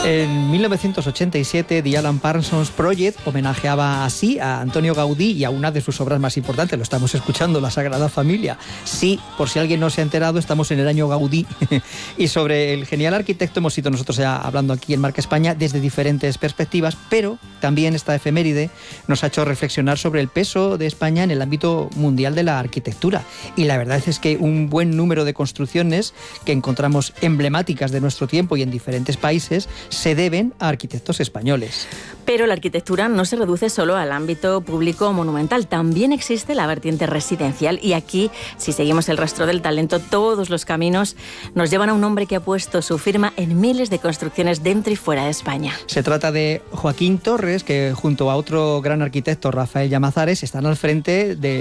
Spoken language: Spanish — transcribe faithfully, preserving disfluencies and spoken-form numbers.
En mil novecientos ochenta y siete, The Alan Parsons Project homenajeaba así a Antonio Gaudí y a una de sus obras más importantes. Lo estamos escuchando, la Sagrada Familia. Sí, por si alguien no se ha enterado, estamos en el año Gaudí. Y sobre el genial arquitecto hemos ido nosotros ya hablando aquí en Marca España desde diferentes perspectivas, pero también esta efeméride nos ha hecho reflexionar sobre el peso de España en el ámbito mundial de la arquitectura. Y la verdad es que un buen número de construcciones que encontramos emblemáticas de nuestro tiempo y en diferentes países se deben a arquitectos españoles. Pero la arquitectura no se reduce solo al ámbito público monumental, también existe la vertiente residencial y aquí, si seguimos el rastro del talento, todos los caminos nos llevan a un hombre que ha puesto su firma en miles de construcciones dentro y fuera de España. Se trata de Joaquín Torres, que junto a otro gran arquitecto, Rafael Llamazares, están al frente de